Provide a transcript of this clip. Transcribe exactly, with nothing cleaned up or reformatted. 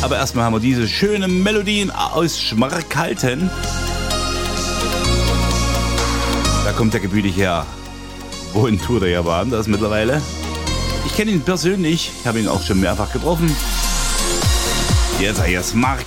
Aber erstmal haben wir diese schönen Melodien aus Schmarkalden. Da kommt der Gebütig her. Wohin tut er ja woanders mittlerweile? Ich kenne ihn persönlich, ich habe ihn auch schon mehrfach getroffen. Jetzt er jetzt Mark